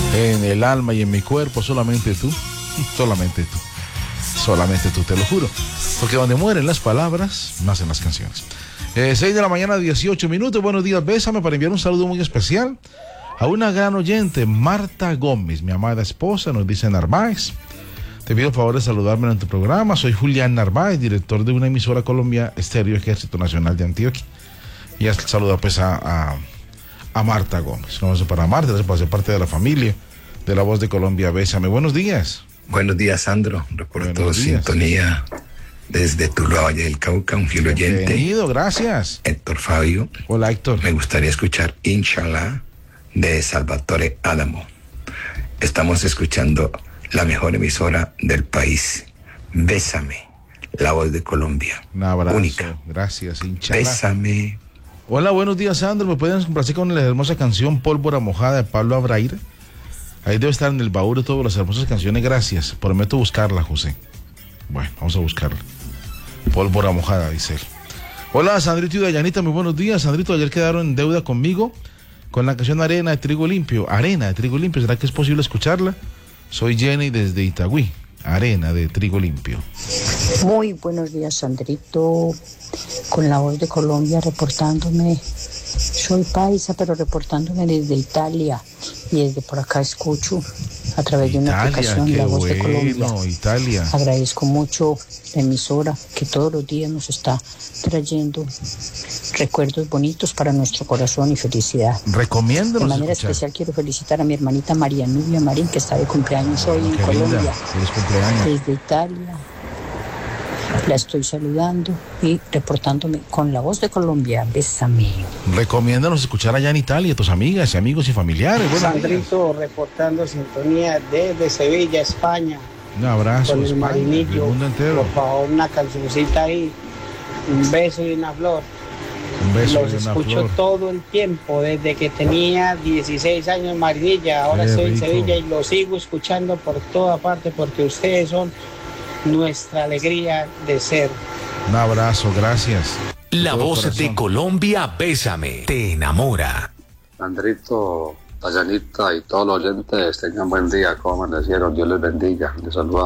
en el alma y en mi cuerpo, solamente tú, solamente tú, solamente tú, te lo juro. Porque donde mueren las palabras, nacen las canciones. 6 de la mañana, 18 minutos. Buenos días, bésame, para enviar un saludo muy especial a una gran oyente, Marta Gómez, mi amada esposa, nos dice Narváez. Te pido el favor de saludarme en tu programa. Soy Julián Narváez, director de una emisora Colombia Estéreo Ejército Nacional de Antioquia. Y ya saluda pues a Marta Gómez. Un abrazo para Marta, gracias por ser parte de la familia de La Voz de Colombia. Bésame. Buenos días. Buenos días, Sandro. Reporto sintonía desde Tuluá, Valle del Cauca, un fiel oyente. Bienvenido, gracias. Héctor Fabio. Hola, Héctor. Me gustaría escuchar Inshallah de Salvatore Adamo. Estamos escuchando la mejor emisora del país. Bésame, La Voz de Colombia. Un abrazo. Única. Gracias, Inshallah. Bésame. Hola, buenos días, Sandro. ¿Me pueden complacer con la hermosa canción Pólvora Mojada de Pablo Abraira? Ahí debe estar en el baúl de todas las hermosas canciones. Gracias. Prometo buscarla, José. Bueno, vamos a buscarla. Pólvora Mojada, dice él. Hola, Sandrito y Dayanita, muy buenos días. Sandrito, ayer quedaron en deuda conmigo con la canción Arena de Trigo Limpio. Arena de Trigo Limpio, ¿será que es posible escucharla? Soy Jenny desde Itagüí. Arena de Trigo Limpio. Muy buenos días, Sandrito, con La Voz de Colombia reportándome. Soy paisa, pero reportándome desde Italia, y desde por acá escucho a través de una aplicación La Voz de Colombia. Italia. Agradezco mucho la emisora que todos los días nos está trayendo recuerdos bonitos para nuestro corazón y felicidad. Recomiendo. De manera especial quiero felicitar a mi hermanita María Nubia Marín, que está de cumpleaños hoy en Colombia. Feliz cumpleaños. Desde Italia. La estoy saludando y reportándome con La Voz de Colombia. Bésame. Recomiéndanos escuchar allá en Italia, tus amigas, amigos y familiares. Sandrito, reportando sintonía desde Sevilla, España. Un abrazo. Con el España, Marinillo. el mundo entero. Por favor, una cancioncita ahí. Un beso y una flor. Un beso Los y una escucho flor. todo el tiempo, desde que tenía 16 años en Marinilla. Ahora Qué estoy en rico. Sevilla y lo sigo escuchando por toda parte porque ustedes son nuestra alegría de ser. Un abrazo, gracias. La De todo Voz corazón. de Colombia, bésame, te enamora. Andrito, Dayanita y todos los oyentes tengan buen día, como amanecieron, Dios les bendiga, les saluda